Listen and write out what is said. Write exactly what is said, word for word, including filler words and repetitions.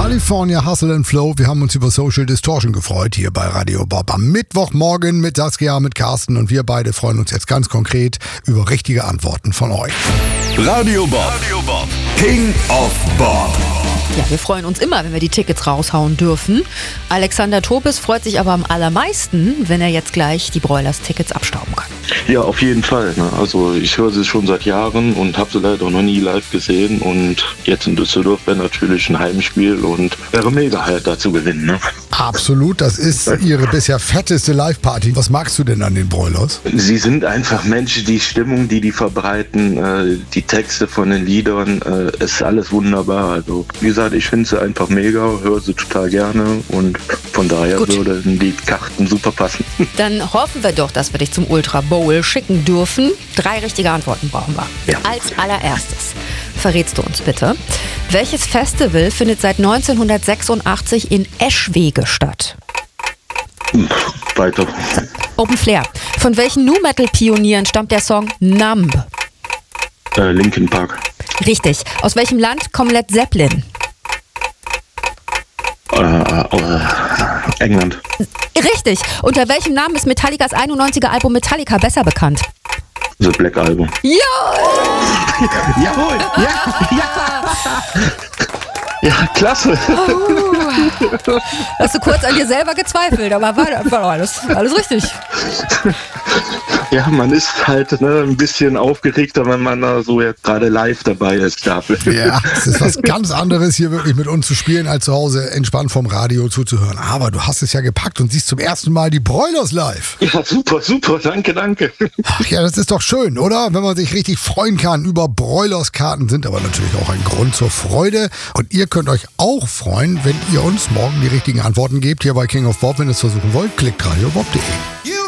California Hustle and Flow. Wir haben uns über Social Distortion gefreut hier bei Radio Bob am Mittwochmorgen mit Saskia, mit Carsten, und wir beide freuen uns jetzt ganz konkret über richtige Antworten von euch. Radio Bob, Radio Bob. King of Bob. Ja, wir freuen uns immer, wenn wir die Tickets raushauen dürfen. Alexander Topes freut sich aber am allermeisten, wenn er jetzt gleich die Broilers-Tickets abstauben kann. Ja, auf jeden Fall. Ne? Also ich höre sie schon seit Jahren und habe sie leider noch nie live gesehen. Und jetzt in Düsseldorf wäre natürlich ein Heimspiel und wäre mega halt da zu gewinnen. Ne? Absolut, das ist ihre bisher fetteste Live-Party. Was magst du denn an den Broilers? Sie sind einfach Menschen, die Stimmung, die die verbreiten, äh, die Texte von den Liedern, äh, ist alles wunderbar. Also wie gesagt, ich finde sie einfach mega, höre sie total gerne und von daher Gut. würden die Karten super passen. Dann hoffen wir doch, dass wir dich zum Ultra Bowl schicken dürfen. Drei richtige Antworten brauchen wir. Ja. Als allererstes verrätst du uns bitte, welches Festival findet seit neunzehnhundertsechsundachtzig in Eschwege statt? Weiter. Open Flair. Von welchen Nu-Metal-Pionieren stammt der Song Numb? Äh, Linkin Park. Richtig. Aus welchem Land kommt Led Zeppelin? Äh, äh, England. Richtig. Unter welchem Namen ist Metallicas einundneunziger Album Metallica besser bekannt? The Black Album. Ja! Jawohl! Ja! Ja! Ja, klasse! Oh. Hast du kurz an dir selber gezweifelt, aber war, war alles, alles richtig. Ja, man ist halt ne, ein bisschen aufgeregter, wenn man da so jetzt gerade live dabei ist dafür. Ja, es ist was ganz anderes, hier wirklich mit uns zu spielen, als zu Hause entspannt vom Radio zuzuhören. Aber du hast es ja gepackt und siehst zum ersten Mal die Broilers live. Ja, super, super, danke, danke. Ach ja, das ist doch schön, oder? Wenn man sich richtig freuen kann über Broilers-Karten, sind aber natürlich auch ein Grund zur Freude. Und ihr könnt euch auch freuen, wenn ihr uns morgen die richtigen Antworten gebt, hier bei King of Bob. Wenn ihr es versuchen wollt, klickt radio bob punkt de.